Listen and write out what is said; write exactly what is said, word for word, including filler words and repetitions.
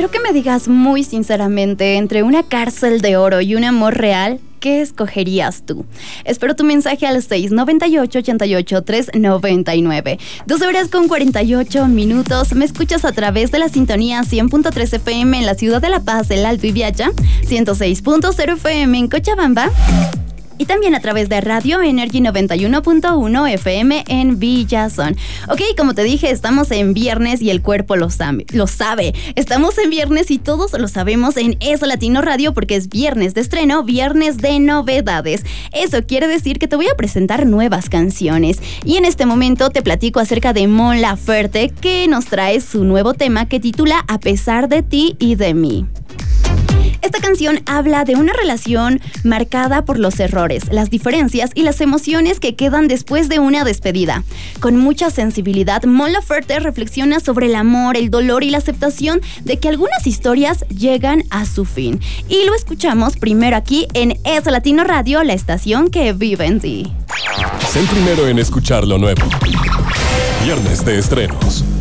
quiero que me digas muy sinceramente, entre una cárcel de oro y un amor real, ¿qué escogerías tú? Espero tu mensaje al seis noventa y ocho, ochenta y ocho, tres noventa y nueve. doce horas con cuarenta y ocho minutos. Me escuchas a través de la sintonía cien punto tres F M en la ciudad de La Paz, El Alto y Viacha, ciento seis punto cero F M en Cochabamba, y también a través de Radio Energy noventa y uno punto uno F M en Villazón. Ok, como te dije, estamos en viernes y el cuerpo lo sabe, lo sabe. Estamos en viernes y todos lo sabemos en Eso Latino Radio porque es viernes de estreno, viernes de novedades. Eso quiere decir que te voy a presentar nuevas canciones. Y en este momento te platico acerca de Mon Laferte, que nos trae su nuevo tema que titula A pesar de ti y de mí. Esta canción habla de una relación marcada por los errores, las diferencias y las emociones que quedan después de una despedida. Con mucha sensibilidad, Mon Laferte reflexiona sobre el amor, el dolor y la aceptación de que algunas historias llegan a su fin. Y lo escuchamos primero aquí en Eso Latino Radio, la estación que vive en ti. Sé el primero en escuchar lo nuevo. Viernes de estrenos.